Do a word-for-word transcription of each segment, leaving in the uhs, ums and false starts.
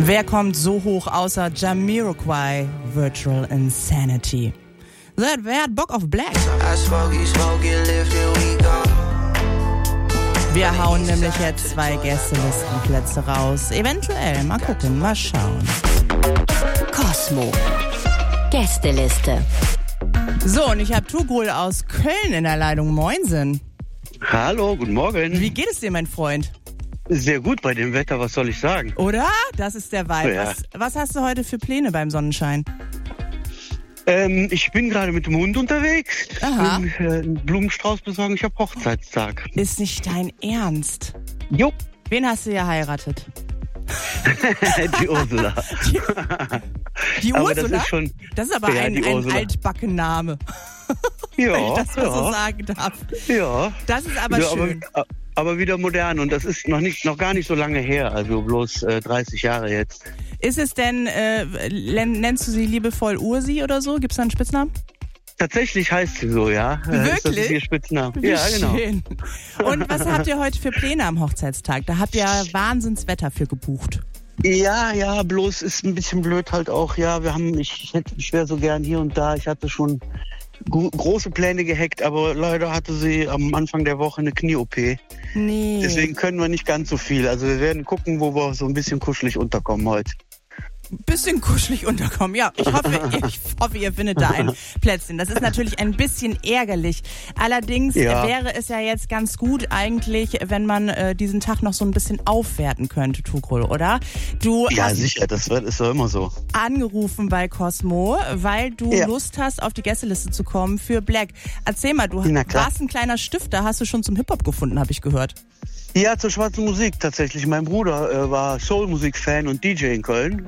Wer kommt so hoch außer Jamiroquai, Virtual Insanity? Wer, wer hat Bock auf Black? Wir hauen nämlich jetzt zwei Gästelistenplätze raus. Eventuell, mal gucken, mal schauen. Cosmo. Gästeliste. So, und ich habe Tugrul aus Köln in der Leitung. Moinsen. Hallo, guten Morgen. Wie geht es dir, mein Freund? Sehr gut bei dem Wetter, was soll ich sagen? Oder? Das ist der Vibe. Ja. Was, was hast du heute für Pläne beim Sonnenschein? Ähm, ich bin gerade mit dem Hund unterwegs. Aha. Bin, äh, einen Blumenstrauß besorgen, ich habe Hochzeitstag. Ist nicht dein Ernst? Jo. Wen hast du geheiratet? Die Ursula. Die, die Aber Ursula? das ist schon... Das ist aber Ja, ein, die ein Ursula. Altbackenname. Ja, Wenn ich das mal ja. so sagen darf. Ja. Das ist aber ja, schön. Aber, aber wieder modern und das ist noch nicht, noch gar nicht so lange her, also bloß äh, dreißig Jahre jetzt. Ist es denn, äh, nennst du sie liebevoll Ursi oder so? Gibt es da einen Spitznamen? Tatsächlich heißt sie so, ja. Wirklich? Das ist ihr Spitzname. Wie Ja, genau. schön. Und was habt ihr heute für Pläne am Hochzeitstag? Da habt ihr Wahnsinnswetter für gebucht. Ja, ja, bloß ist ein bisschen blöd halt auch. Ja, wir haben, ich, ich hätte, ich wäre so gern hier und da. Ich hatte schon gro- große Pläne gehackt, aber leider hatte sie am Anfang der Woche eine Knie-O P. Nee. Deswegen können wir nicht ganz so viel. Also wir werden gucken, wo wir so ein bisschen kuschelig unterkommen heute. Bisschen kuschelig unterkommen. Ja, ich hoffe, ich hoffe, ihr findet da ein Plätzchen. Das ist natürlich ein bisschen ärgerlich. Allerdings Ja. wäre es ja jetzt ganz gut eigentlich, wenn man äh, diesen Tag noch so ein bisschen aufwerten könnte, Tugrul, oder? Du Ja, hast sicher, das wird, ist doch immer so. angerufen bei Cosmo, weil du Ja. Lust hast, auf die Gästeliste zu kommen für Black. Erzähl mal, du Na klar. warst ein kleiner Stifter, hast du schon zum Hip-Hop gefunden, habe ich gehört. Ja, zur schwarzen Musik tatsächlich. Mein Bruder äh, war Soul-Musik-Fan und D J in Köln.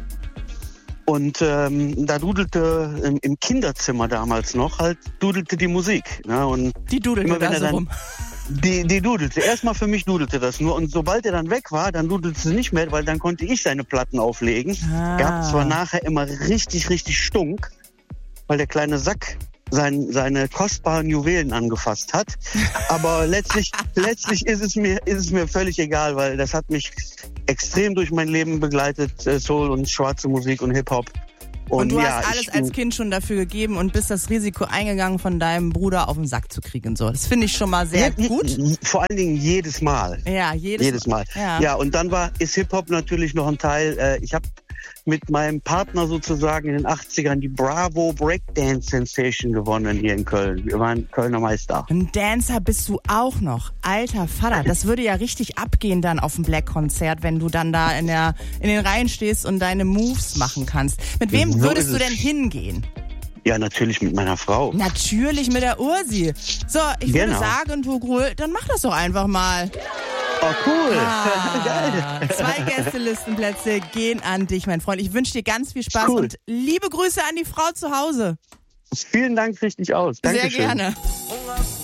Und ähm, da dudelte im, im Kinderzimmer damals noch halt, dudelte die Musik. Ne? Und Die dudelte immer wenn da er so dann, rum. Die, die dudelte. Erstmal für mich dudelte das nur. Und sobald er dann weg war, dann dudelte sie nicht mehr, weil dann konnte ich seine Platten auflegen. Ah. Gab zwar nachher immer richtig, richtig Stunk, weil der kleine Sack sein, seine kostbaren Juwelen angefasst hat. Aber letztlich, letztlich ist es mir, ist es mir völlig egal, weil das hat mich extrem durch mein Leben begleitet, äh, Soul und schwarze Musik und Hip-Hop. Und, und du ja, hast alles ich, als Kind schon dafür gegeben und bist das Risiko eingegangen, von deinem Bruder auf den Sack zu kriegen. So, das finde ich schon mal sehr je, gut. Vor allen Dingen jedes Mal. Ja, jedes, Jedes Mal. Ja. Ja, und dann war, ist Hip-Hop natürlich noch ein Teil. Äh, ich habe mit meinem Partner sozusagen in den achtzigern die Bravo Breakdance Sensation gewonnen hier in Köln. Wir waren Kölner Meister. Ein Dancer bist du auch noch. Alter Vater, das würde ja richtig abgehen dann auf dem Black-Konzert, wenn du dann da in, der, in den Reihen stehst und deine Moves machen kannst. Mit wem So würdest ist du es. denn hingehen? Ja, natürlich mit meiner Frau. Natürlich mit der Ursi. So, ich würde Genau. sagen, Tugrul, dann mach das doch einfach mal. Oh, cool. Ah, Geil. zwei Gästelistenplätze gehen an dich, mein Freund. Ich wünsche dir ganz viel Spaß Cool. und liebe Grüße an die Frau zu Hause. Vielen Dank, richtig aus. Dankeschön. Sehr gerne.